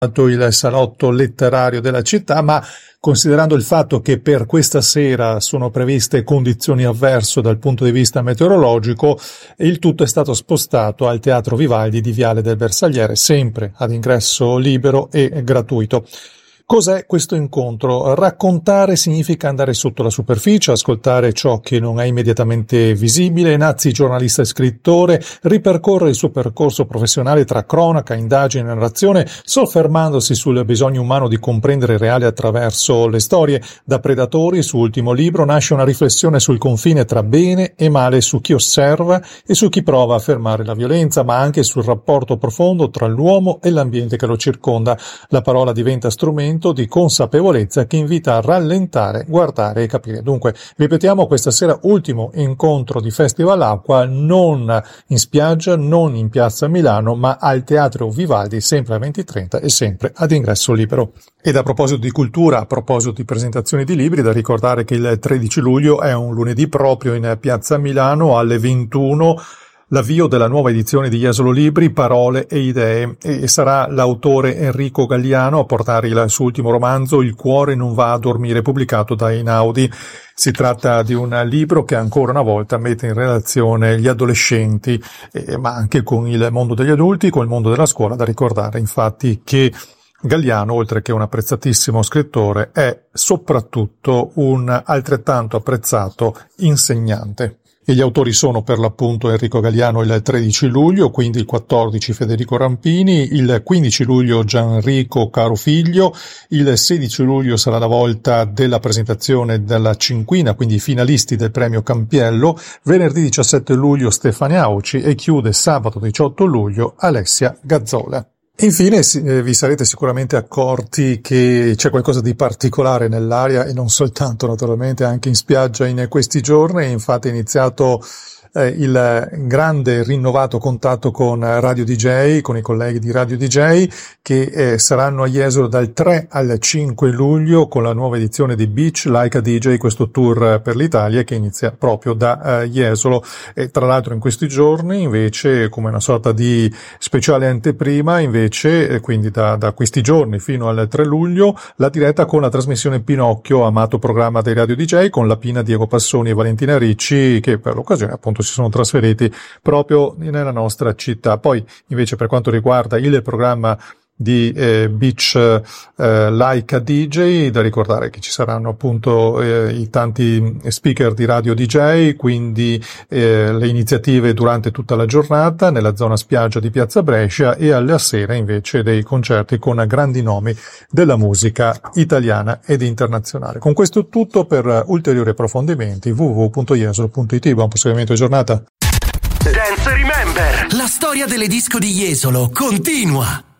il salotto letterario della città, ma considerando il fatto che per questa sera sono previste condizioni avverse dal punto di vista meteorologico, il tutto è stato spostato al Teatro Vivaldi di Viale del Bersagliere, sempre ad ingresso libero e gratuito. Cos'è questo incontro? Raccontare significa andare sotto la superficie, ascoltare ciò che non è immediatamente visibile. Nazzi, giornalista e scrittore, ripercorre il suo percorso professionale tra cronaca, indagine e narrazione, soffermandosi sul bisogno umano di comprendere il reale attraverso le storie. Da Predatori, il suo ultimo libro, nasce una riflessione sul confine tra bene e male, su chi osserva e su chi prova a fermare la violenza, ma anche sul rapporto profondo tra l'uomo e l'ambiente che lo circonda. La parola diventa strumento di consapevolezza che invita a rallentare, guardare e capire. Dunque, ripetiamo, questa sera ultimo incontro di Festival Acqua, non in spiaggia, non in Piazza Milano, ma al Teatro Vivaldi, sempre alle 20:30 e sempre ad ingresso libero. Ed a proposito di cultura, a proposito di presentazioni di libri, da ricordare che il 13 luglio è un lunedì proprio in Piazza Milano alle 21, l'avvio della nuova edizione di Jesolo Libri, Parole e Idee, e sarà l'autore Enrico Galliano a portare il suo ultimo romanzo Il cuore non va a dormire, pubblicato da Einaudi. Si tratta di un libro che ancora una volta mette in relazione gli adolescenti, ma anche con il mondo degli adulti, con il mondo della scuola. Da ricordare infatti che Galliano, oltre che un apprezzatissimo scrittore, è soprattutto un altrettanto apprezzato insegnante. E gli autori sono per l'appunto Enrico Galliano il 13 luglio, quindi il 14 Federico Rampini, il 15 luglio Gianrico Carofiglio, il 16 luglio sarà la volta della presentazione della cinquina, quindi i finalisti del premio Campiello, venerdì 17 luglio Stefania Auci e chiude sabato 18 luglio Alessia Gazzola. Infine vi sarete sicuramente accorti che c'è qualcosa di particolare nell'aria, e non soltanto naturalmente, anche in spiaggia in questi giorni. Infatti è iniziato il grande rinnovato contatto con Radio DJ, con i colleghi di Radio DJ, che saranno a Jesolo dal 3 al 5 luglio con la nuova edizione di Beach Like a DJ, questo tour per l'Italia che inizia proprio da Jesolo. E tra l'altro in questi giorni invece, come una sorta di speciale anteprima, invece quindi da questi giorni fino al 3 luglio la diretta con la trasmissione Pinocchio, amato programma dei Radio DJ, con la Pina, Diego Passoni e Valentina Ricci, che per l'occasione appunto si sono trasferiti proprio nella nostra città. Poi invece per quanto riguarda il programma di Beach Like a DJ, da ricordare che ci saranno appunto i tanti speaker di Radio DJ, quindi le iniziative durante tutta la giornata nella zona spiaggia di Piazza Brescia, e alla sera invece dei concerti con grandi nomi della musica italiana ed internazionale. Con questo è tutto. Per ulteriori approfondimenti www.jesolo.it. Buon proseguimento di giornata. Dance Remember, la storia delle disco di Jesolo continua.